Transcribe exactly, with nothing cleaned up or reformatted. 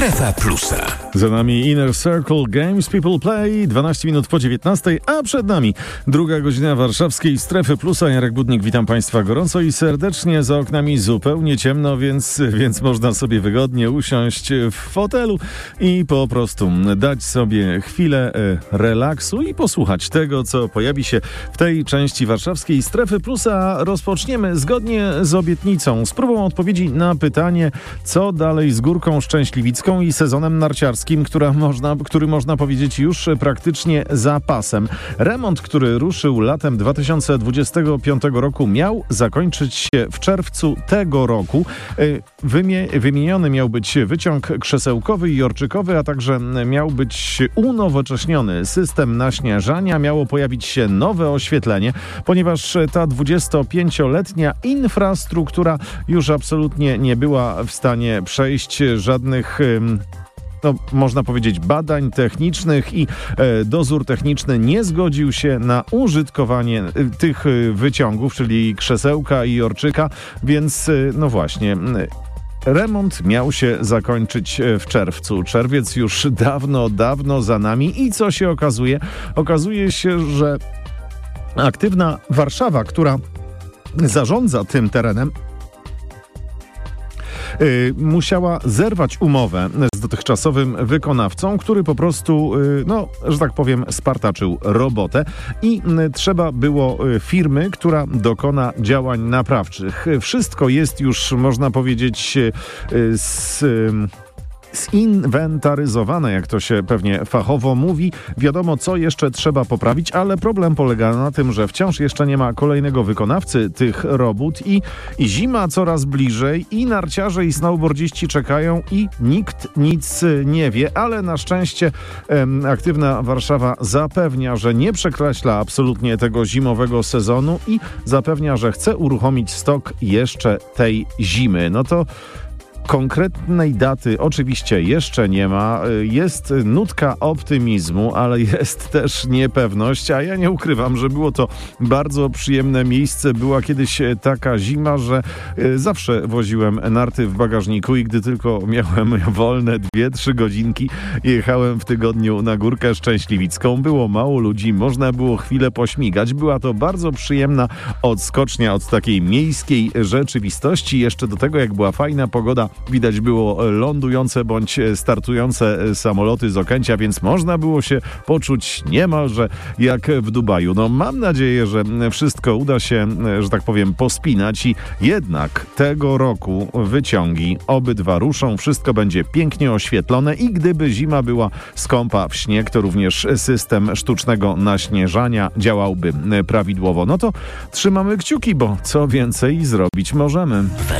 Strefa Plusa. Za nami Inner Circle Games People Play, dwanaście minut po dziewiętnastej, a przed nami druga godzina warszawskiej Strefy Plusa. Jarek Budnik, witam Państwa gorąco i serdecznie. Za oknami zupełnie ciemno, więc, więc można sobie wygodnie usiąść w fotelu i po prostu dać sobie chwilę relaksu i posłuchać tego, co pojawi się w tej części warszawskiej Strefy Plusa. Rozpoczniemy zgodnie z obietnicą, z próbą odpowiedzi na pytanie, co dalej z Górką Szczęśliwicką i sezonem narciarskim, która można, który można powiedzieć już praktycznie za pasem. Remont, który ruszył latem dwa tysiące dwudziestego piątego roku, miał zakończyć się w czerwcu tego roku. Wymie- wymieniony miał być wyciąg krzesełkowy i orczykowy, a także miał być unowocześniony system naśnieżania, miało pojawić się nowe oświetlenie, ponieważ ta dwudziestopięcioletnia infrastruktura już absolutnie nie była w stanie przejść żadnych no, można powiedzieć, badań technicznych i e, dozór techniczny nie zgodził się na użytkowanie e, tych e, wyciągów, czyli krzesełka i orczyka, więc e, no właśnie... Remont miał się zakończyć w czerwcu. Czerwiec już dawno, dawno za nami i co się okazuje? Okazuje się, że aktywna Warszawa, która zarządza tym terenem, Yy, musiała zerwać umowę z dotychczasowym wykonawcą, który po prostu, yy, no, że tak powiem, spartaczył robotę i yy, trzeba było yy, firmy, która dokona działań naprawczych. Wszystko jest już, można powiedzieć, yy, z... Yy, zinwentaryzowane, jak to się pewnie fachowo mówi. Wiadomo, co jeszcze trzeba poprawić, ale problem polega na tym, że wciąż jeszcze nie ma kolejnego wykonawcy tych robót i, i zima coraz bliżej i narciarze i snowboardziści czekają i nikt nic nie wie, ale na szczęście em, aktywna Warszawa zapewnia, że nie przekreśla absolutnie tego zimowego sezonu i zapewnia, że chce uruchomić stok jeszcze tej zimy. No to konkretnej daty oczywiście jeszcze nie ma. Jest nutka optymizmu, ale jest też niepewność, a ja nie ukrywam, że było to bardzo przyjemne miejsce. Była kiedyś taka zima, że zawsze woziłem narty w bagażniku i gdy tylko miałem wolne dwie, trzy godzinki, jechałem w tygodniu na Górkę Szczęśliwicką. Było mało ludzi, można było chwilę pośmigać. Była to bardzo przyjemna odskocznia od takiej miejskiej rzeczywistości. Jeszcze do tego, jak była fajna pogoda, widać było lądujące bądź startujące samoloty z Okęcia, więc można było się poczuć niemalże jak w Dubaju. No mam nadzieję, że wszystko uda się, że tak powiem, pospinać i jednak tego roku wyciągi obydwa ruszą, wszystko będzie pięknie oświetlone i gdyby zima była skąpa w śnieg, to również system sztucznego naśnieżania działałby prawidłowo. No to trzymamy kciuki, bo co więcej zrobić możemy.